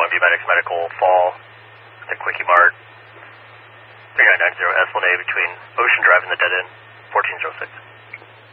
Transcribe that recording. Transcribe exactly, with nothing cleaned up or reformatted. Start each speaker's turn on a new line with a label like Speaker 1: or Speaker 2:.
Speaker 1: one B Medics Medical Fall, the Quickie Mart, three nine nine zero S one A between Ocean Drive and the dead end, fourteen oh six.